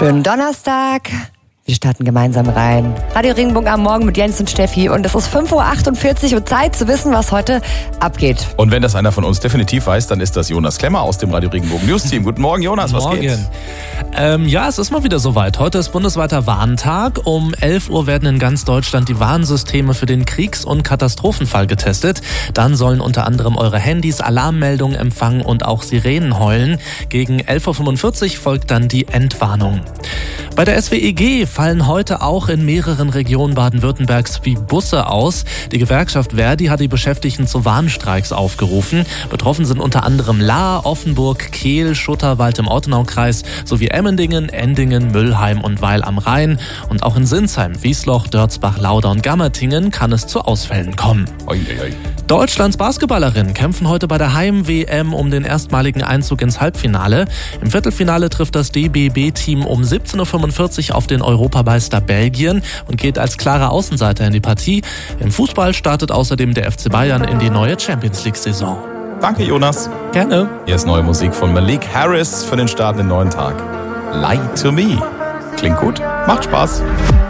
Schönen Donnerstag. Wir starten gemeinsam rein. Radio Regenbogen am Morgen mit Jens und Steffi. Und es ist 5.48 Uhr und Zeit zu wissen, was heute abgeht. Und wenn das einer von uns definitiv weiß, dann ist das Jonas Klemmer aus dem Radio Regenbogen News Team. Guten Morgen, Jonas, was geht? Ja, es ist mal wieder soweit. Heute ist bundesweiter Warntag. Um 11 Uhr werden in ganz Deutschland die Warnsysteme für den Kriegs- und Katastrophenfall getestet. Dann sollen unter anderem eure Handys Alarmmeldungen empfangen und auch Sirenen heulen. Gegen 11.45 Uhr folgt dann die Entwarnung. Bei der SWEG fallen heute auch in mehreren Regionen Baden-Württembergs wie Busse aus. Die Gewerkschaft Verdi hat die Beschäftigten zu Warnstreiks aufgerufen. Betroffen sind unter anderem Lahr, Offenburg, Kehl, Schutterwald im Ortenaukreis sowie Emmendingen, Endingen, Müllheim und Weil am Rhein. Und auch in Sinsheim, Wiesloch, Dörzbach, Lauda und Gammertingen kann es zu Ausfällen kommen. Deutschlands Basketballerinnen kämpfen heute bei der Heim-WM um den erstmaligen Einzug ins Halbfinale. Im Viertelfinale trifft das DBB-Team um 17.45 Uhr auf den Europameister Belgien und geht als klarer Außenseiter in die Partie. Im Fußball startet außerdem der FC Bayern in die neue Champions-League-Saison. Danke, Jonas. Gerne. Hier ist neue Musik von Malik Harris für den Start in den neuen Tag. Lie to Me. Klingt gut, macht Spaß.